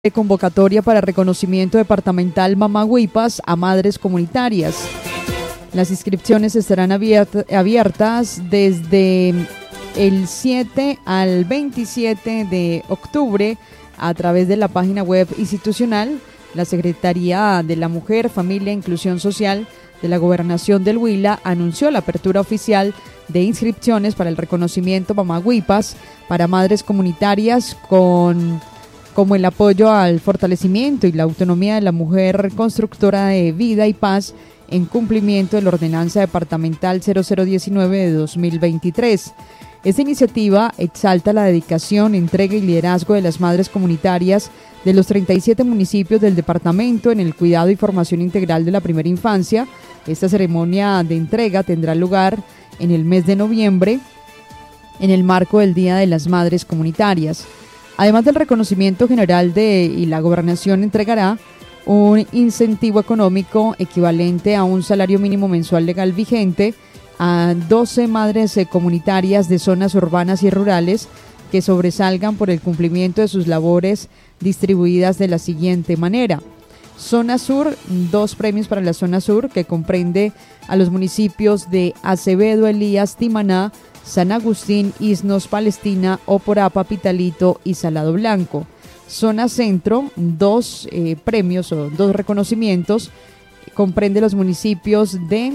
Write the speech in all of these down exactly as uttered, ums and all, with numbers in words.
de convocatoria para reconocimiento departamental Mamaguipas a madres comunitarias. Las inscripciones estarán abierta, abiertas desde el siete al veintisiete de octubre a través de la página web institucional. La Secretaría de la Mujer, Familia e Inclusión Social de la Gobernación del Huila anunció la apertura oficial de inscripciones para el reconocimiento Mamaguipas para madres comunitarias con como el apoyo al fortalecimiento y la autonomía de la mujer constructora de vida y paz en cumplimiento de la Ordenanza Departamental cero cero diecinueve de dos mil veintitrés. Esta iniciativa exalta la dedicación, entrega y liderazgo de las madres comunitarias de los treinta y siete municipios del departamento en el cuidado y formación integral de la primera infancia. Esta ceremonia de entrega tendrá lugar en el mes de noviembre en el marco del Día de las Madres Comunitarias. Además del reconocimiento general de y la gobernación entregará un incentivo económico equivalente a un salario mínimo mensual legal vigente a doce madres comunitarias de zonas urbanas y rurales que sobresalgan por el cumplimiento de sus labores, distribuidas de la siguiente manera. Zona Sur, dos premios para la Zona Sur, que comprende a los municipios de Acevedo, Elías, Timaná, San Agustín, Isnos, Palestina, Oporapa, Pitalito y Salado Blanco. Zona Centro, dos eh, premios o dos reconocimientos, comprende los municipios de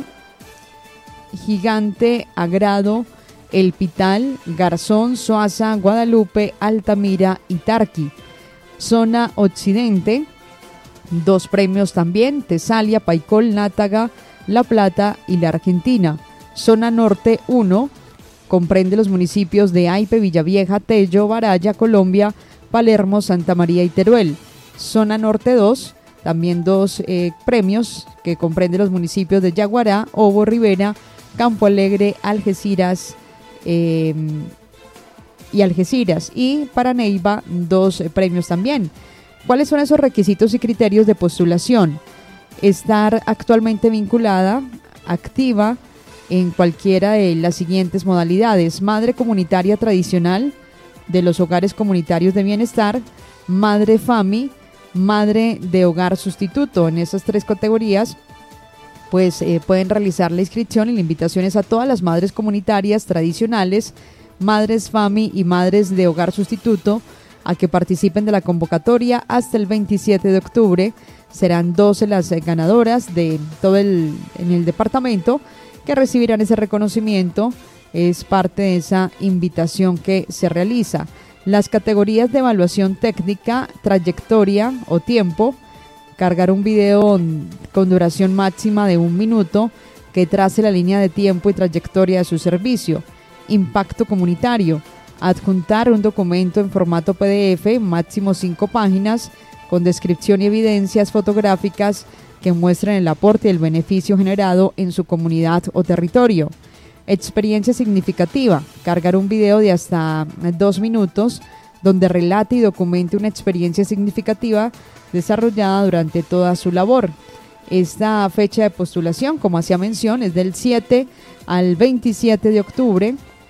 Gigante, Agrado, El Pital, Garzón, Soaza, Guadalupe, Altamira y Tarqui. Zona Occidente, dos premios también, Tesalia, Paicol, Nátaga, La Plata y La Argentina. Zona Norte uno, comprende los municipios de Aipe, Villavieja, Tello, Baraya, Colombia, Palermo, Santa María y Teruel. Zona Norte dos, también dos eh, premios que comprende los municipios de Yaguará, Obo, Rivera, Campo Alegre, Algeciras eh, y Algeciras. Y para Neiva, dos eh, premios también. ¿Cuáles son esos requisitos y criterios de postulación? Estar actualmente vinculada, activa, en cualquiera de las siguientes modalidades: madre comunitaria tradicional de los hogares comunitarios de bienestar, madre FAMI, madre de hogar sustituto. En esas tres categorías pues eh, pueden realizar la inscripción, y la invitación es a todas las madres comunitarias tradicionales, madres FAMI y madres de hogar sustituto a que participen de la convocatoria hasta el veintisiete de octubre. Serán doce las eh, ganadoras de todo el en el departamento que recibirán ese reconocimiento. Es parte de esa invitación que se realiza. Las categorías de evaluación técnica, trayectoria o tiempo: cargar un video con duración máxima de un minuto que trace la línea de tiempo y trayectoria de su servicio. Impacto comunitario: adjuntar un documento en formato P D F, máximo cinco páginas, con descripción y evidencias fotográficas que muestren el aporte y el beneficio generado en su comunidad o territorio. Experiencia significativa: cargar un video de hasta dos minutos donde relate y documente una experiencia significativa desarrollada durante toda su labor. Esta fecha de postulación, como hacía mención, es del siete al veintisiete de octubre.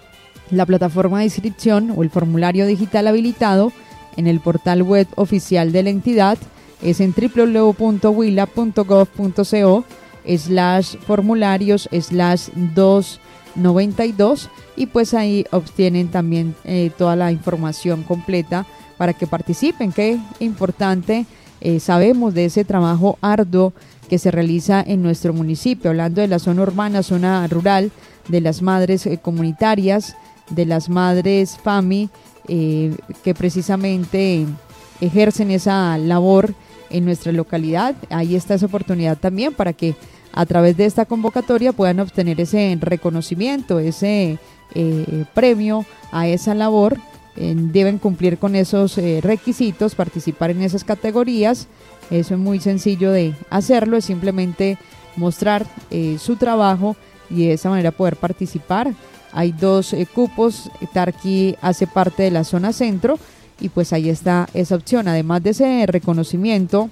La plataforma de inscripción o el formulario digital habilitado en el portal web oficial de la entidad es en w w w punto huila punto gov punto co slash formularios slash doscientos noventa y dos, y pues ahí obtienen también eh, toda la información completa para que participen. Qué importante, eh, sabemos de ese trabajo arduo que se realiza en nuestro municipio, hablando de la zona urbana, zona rural, de las madres eh, comunitarias, de las madres FAMI, eh, que precisamente ejercen esa labor en nuestra localidad. Ahí está esa oportunidad también para que a través de esta convocatoria puedan obtener ese reconocimiento, ese eh, premio a esa labor. Eh, deben cumplir con esos eh, requisitos, participar en esas categorías. Eso es muy sencillo de hacerlo, es simplemente mostrar eh, su trabajo y de esa manera poder participar. Hay dos eh, cupos, Tarqui hace parte de la zona centro y pues ahí está esa opción. Además de ese reconocimiento,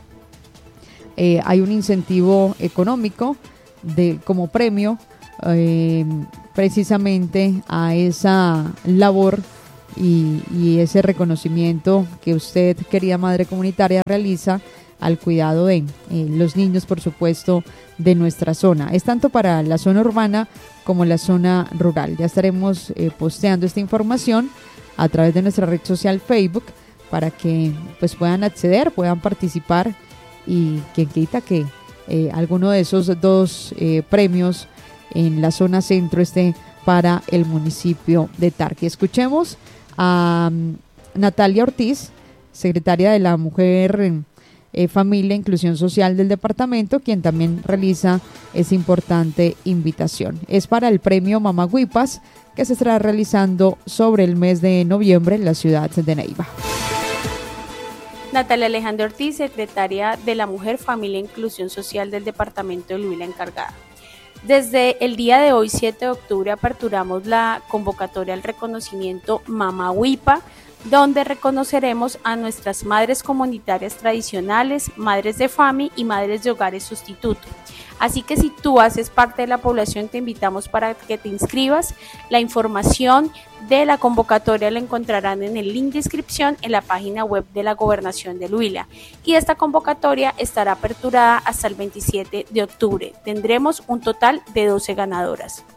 eh, hay un incentivo económico de como premio eh, precisamente a esa labor y, y ese reconocimiento que usted, querida madre comunitaria, realiza al cuidado de eh, los niños, por supuesto, de nuestra zona. Es tanto para la zona urbana como la zona rural. Ya estaremos eh, posteando esta información a través de nuestra red social Facebook para que pues puedan acceder, puedan participar y quien quita que eh, alguno de esos dos eh, premios en la zona centro esté para el municipio de Tarqui. Escuchemos a um, Natalia Ortiz, secretaria de la Mujer, eh, Familia e Inclusión Social del departamento, quien también realiza esa importante invitación. Es para el premio Mamá Guipas, que se estará realizando sobre el mes de noviembre en la ciudad de Neiva. Natalia Alejandra Ortiz, secretaria de la Mujer, Familia e Inclusión Social del departamento del Huila, encargada. Desde el día de hoy, siete de octubre, aperturamos la convocatoria al reconocimiento Mamá Huipa, donde reconoceremos a nuestras madres comunitarias tradicionales, madres de FAMI y madres de hogares sustituto. Así que si tú haces parte de la población, te invitamos para que te inscribas. La información de la convocatoria la encontrarán en el link de inscripción en la página web de la Gobernación del Huila. Y esta convocatoria estará aperturada hasta el veintisiete de octubre. Tendremos un total de doce ganadoras.